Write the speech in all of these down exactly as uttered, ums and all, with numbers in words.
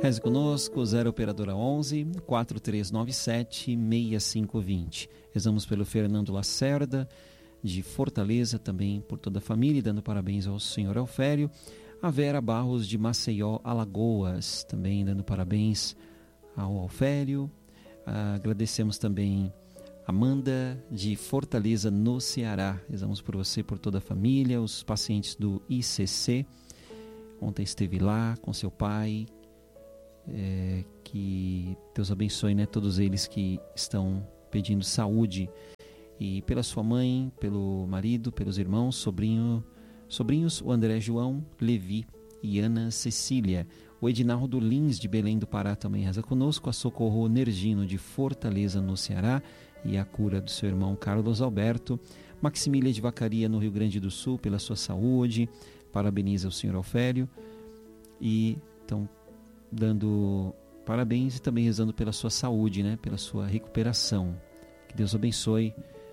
Reze conosco, zero operadora onze, quatro três nove sete, seis cinco dois zero. Rezamos pelo Fernando Lacerda, de Fortaleza, também por toda a família, dando parabéns ao senhor Elfério. A Vera Barros, de Maceió, Alagoas, também dando parabéns ao Elfério. Agradecemos também Amanda, de Fortaleza, no Ceará. Rezamos por você, por toda a família, os pacientes do I C C. Ontem esteve lá com seu pai. É, que Deus abençoe, né, todos eles que estão pedindo saúde, e pela sua mãe, pelo marido, pelos irmãos, sobrinho, sobrinhos, o André João, Levi e Ana Cecília. O Edinaldo Lins, de Belém do Pará, também reza conosco. A Socorro Nergino, de Fortaleza, no Ceará, e a cura do seu irmão Carlos Alberto. Maximília de Vacaria, no Rio Grande do Sul, pela sua saúde, parabeniza o senhor Alfério, e então dando parabéns e também rezando pela sua saúde, né? Pela sua recuperação. Que Deus abençoe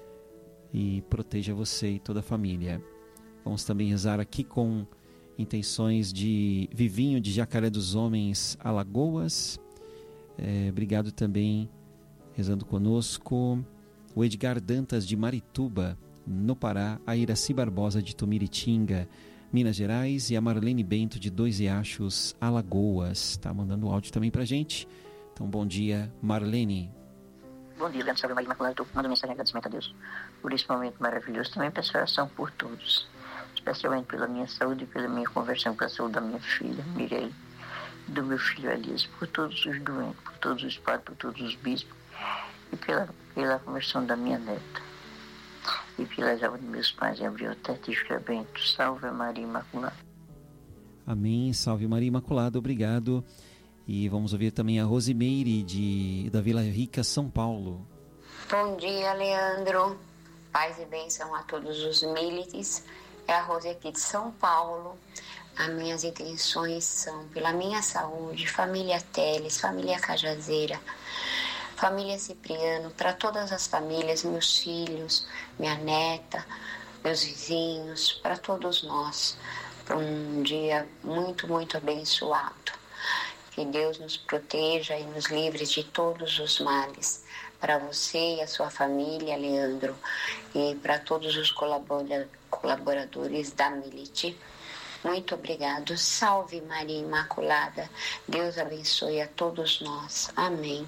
e proteja você e toda a família. Vamos também rezar aqui com intenções de Vivinho, de Jacaré dos Homens, Alagoas. É, obrigado também, rezando conosco, o Edgar Dantas, de Marituba, no Pará. A Iraci Barbosa, de Tumiritinga, Minas Gerais, e a Marlene Bento, de Dois Riachos, Alagoas. Está mandando áudio também pra gente. Então, bom dia, Marlene. Bom dia, Leandro Salve Maria Imaculada. Estou mandando mensagem de agradecimento a Deus por esse momento maravilhoso. Também peço oração por todos, especialmente pela minha saúde e pela minha conversão, pela saúde da minha filha, Mireille, do meu filho Elias, por todos os doentes, por todos os padres, por todos os bispos, e pela, pela conversão da minha neta. E pelas almas de meus pais, Gabriel Tetífica Bento. Salve Maria Imaculada. Amém, salve Maria Imaculada, obrigado. E vamos ouvir também a Rosimeire, de, da Vila Rica, São Paulo. Bom dia, Leandro. Paz e bênção a todos os milites. É a Rose aqui de São Paulo. As minhas intenções são pela minha saúde, família Teles, família Cajazeira, família Cipriano, para todas as famílias, meus filhos, minha neta, meus vizinhos, para todos nós, para um dia muito, muito abençoado. Que Deus nos proteja e nos livre de todos os males. Para você e a sua família, Leandro, e para todos os colabora- colaboradores da Milite, muito obrigado. Salve Maria Imaculada. Deus abençoe a todos nós. Amém.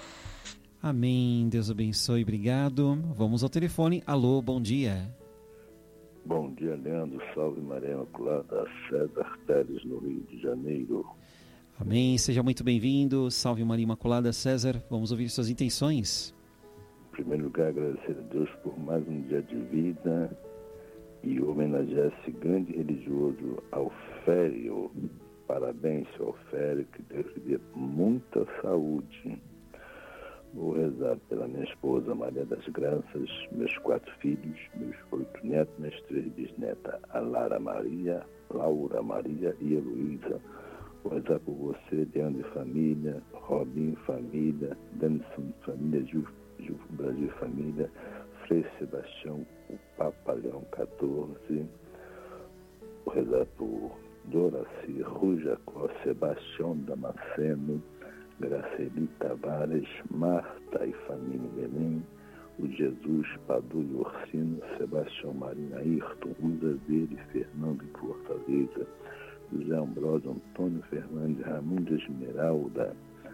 Amém, Deus abençoe, obrigado. Vamos ao telefone. Alô, bom dia. Bom dia, Leandro. Salve Maria Imaculada. César Teles, no Rio de Janeiro. Amém, seja muito bem-vindo. Salve Maria Imaculada. César, vamos ouvir suas intenções. Em primeiro lugar, agradecer a Deus por mais um dia de vida e homenagear esse grande religioso Alfério. Parabéns, seu Alfério, que Deus lhe dê muita saúde. Vou rezar pela minha esposa Maria das Graças, meus quatro filhos, meus oito netos, minhas três bisnetas, a Lara Maria, Laura Maria e Heloísa. Vou rezar por você, Leandro e família, Robinho e família, Danison e família, Ju, Ju Brasil e família, Frei Sebastião, o Papa Leão quatorze. Vou rezar por Doraci, Rui Jacó, Sebastião Damasceno, Graceli Tavares, Marta e família Belém, o Jesus, Padu e Orsino, Sebastião Marinho Ayrton, Usa Verde e Fernando em Fortaleza, José Ambrosio, Antônio Fernandes, Raimundo Esmeralda,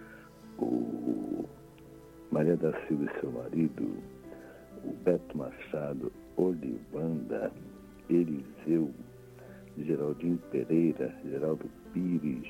o Maria da Silva e seu marido, o Beto Machado, Olivanda, Eliseu, Geraldinho Pereira, Geraldo Pires,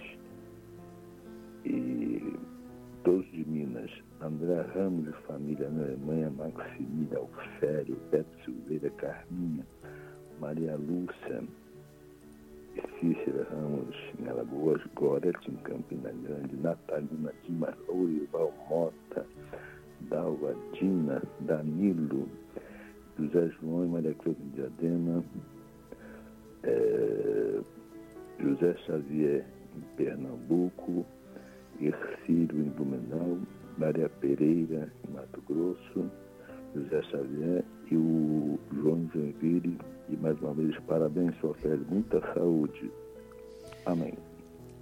e todos de Minas, André Ramos de família na Alemanha, Maximília Alfério, Beto Silveira, Carminha, Maria Lúcia, Cícera Ramos em Alagoas, Gorete em Campina Grande, Natalina Dimas, Ourival Mota, Dalva Dina, Danilo, José João e Maria Cleusa de Diadema, é, José Xavier em Pernambuco, Ercílio em Blumenau, Maria Pereira em Mato Grosso, José Xavier e o João Joinville. E mais uma vez, parabéns, seu Alfério, muita saúde. Amém.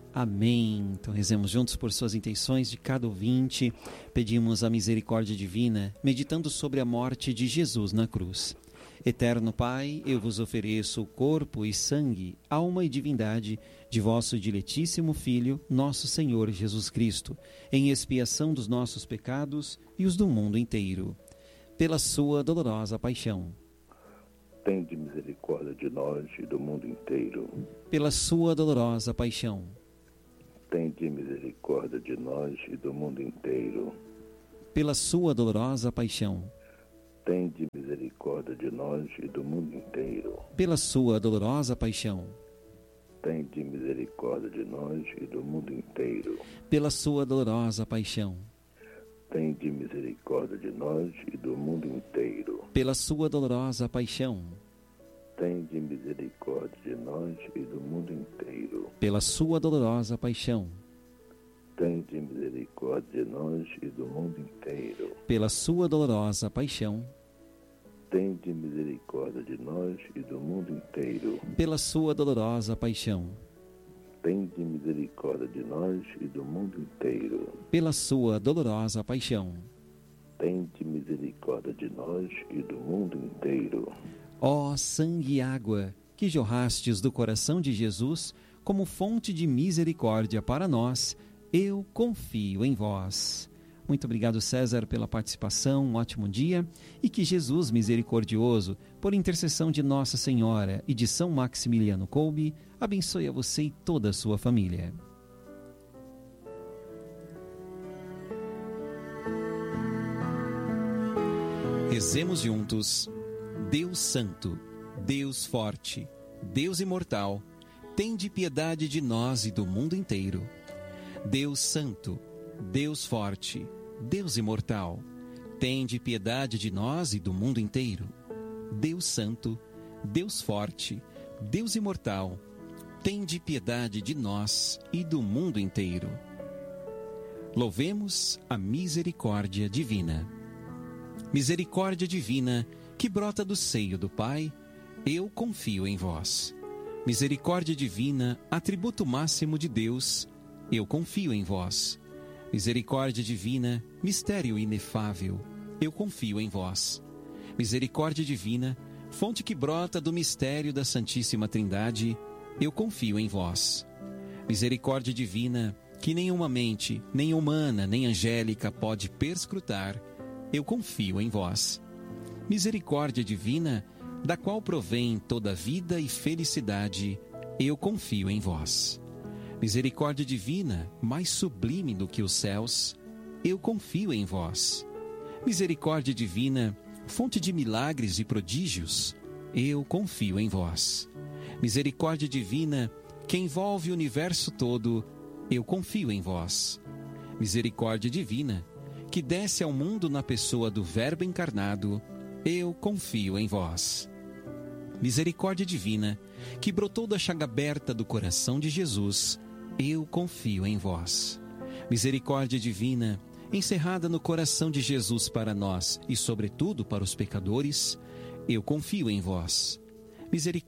Amém. Então rezemos juntos por suas intenções de cada ouvinte. Pedimos a misericórdia divina, meditando sobre a morte de Jesus na cruz. Eterno Pai, eu vos ofereço o corpo e sangue, alma e divindade de vosso diletíssimo Filho, nosso Senhor Jesus Cristo, em expiação dos nossos pecados e os do mundo inteiro. Pela sua dolorosa paixão. Tende misericórdia de nós e do mundo inteiro. Pela sua dolorosa paixão. Tende misericórdia de nós e do mundo inteiro. Pela sua dolorosa paixão. Tende misericórdia de nós e do mundo inteiro. Pela sua dolorosa paixão. Tende misericórdia de nós e do mundo inteiro. Pela sua dolorosa paixão. Tende misericórdia de nós e do mundo inteiro. Pela sua dolorosa paixão. Tende misericórdia de nós e do mundo inteiro. Pela sua dolorosa paixão. Tende misericórdia de nós e do mundo inteiro. Pela sua dolorosa paixão. Tende misericórdia de nós e do mundo inteiro. Pela sua dolorosa paixão. Tende misericórdia de nós e do mundo inteiro. Pela sua dolorosa paixão. Tende misericórdia de nós e do mundo inteiro. Ó sangue e água, que jorrastes do coração de Jesus como fonte de misericórdia para nós, eu confio em vós. Muito obrigado, César, pela participação, um ótimo dia, e que Jesus misericordioso, por intercessão de Nossa Senhora e de São Maximiliano Kolbe, abençoe a você e toda a sua família. Rezemos juntos. Deus Santo, Deus Forte, Deus Imortal, tende piedade de nós e do mundo inteiro. Deus Santo, Deus Forte, Deus Imortal, tende piedade de nós e do mundo inteiro. Deus Santo, Deus Forte, Deus Imortal, tende piedade de nós e do mundo inteiro. Louvemos a misericórdia divina. Misericórdia divina, que brota do seio do Pai, eu confio em vós. Misericórdia divina, atributo máximo de Deus, eu confio em vós. Misericórdia divina, mistério inefável, eu confio em vós. Misericórdia divina, fonte que brota do mistério da Santíssima Trindade, eu confio em vós. Misericórdia divina, que nenhuma mente, nem humana, nem angélica pode perscrutar, eu confio em vós. Misericórdia divina, da qual provém toda vida e felicidade, eu confio em vós. Misericórdia divina, mais sublime do que os céus, eu confio em vós. Misericórdia divina, fonte de milagres e prodígios, eu confio em vós. Misericórdia divina, que envolve o universo todo, eu confio em vós. Misericórdia divina, que desce ao mundo na pessoa do Verbo encarnado, eu confio em vós. Misericórdia divina, que brotou da chaga aberta do coração de Jesus, eu confio em vós. Misericórdia divina, encerrada no coração de Jesus para nós e sobretudo para os pecadores, eu confio em vós. Misericórdia